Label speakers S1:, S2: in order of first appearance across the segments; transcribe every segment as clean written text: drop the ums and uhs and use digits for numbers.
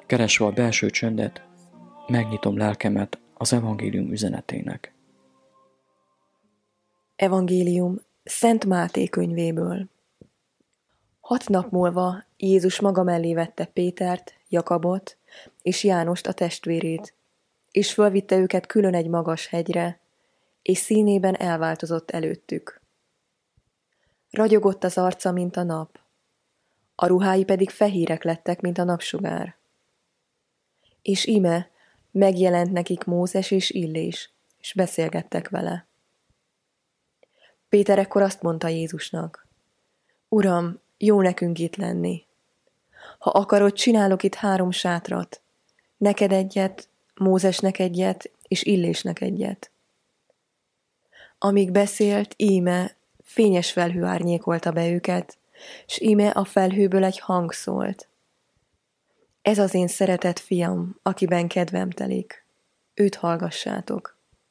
S1: Keresve a belső csöndet, megnyitom lelkemet az evangélium üzenetének.
S2: Evangélium Szent Máté könyvéből. 6 nap múlva Jézus maga mellé vette Pétert, Jakabot és Jánost a testvérét, és fölvitte őket külön egy magas hegyre, és színében elváltozott előttük. Ragyogott az arca, mint a nap, a ruhái pedig fehérek lettek, mint a napsugár. És íme megjelent nekik Mózes és Illés, és beszélgettek vele. Péter ekkor azt mondta Jézusnak: Uram, jó nekünk itt lenni. Ha akarod, csinálok itt 3 sátrat, neked egyet, Mózesnek egyet, és Illésnek egyet. Amíg beszélt, íme fényes felhő árnyékolta be őket, s íme a felhőből egy hang szólt: Ez az én szeretett fiam, akiben kedvem telik. Őt hallgassátok.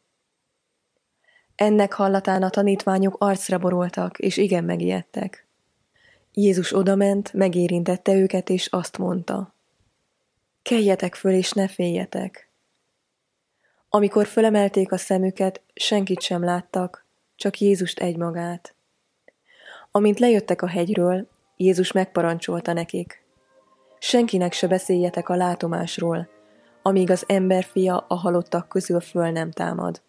S2: Ennek hallatán a tanítványok arcra borultak, és igen megijedtek. Jézus odament, megérintette őket, és azt mondta: Keljetek föl, és ne féljetek. Amikor fölemelték a szemüket, senkit sem láttak, csak Jézust egymagát. Amint lejöttek a hegyről, Jézus megparancsolta nekik: Senkinek se beszéljetek a látomásról, amíg az emberfia a halottak közül föl nem támad.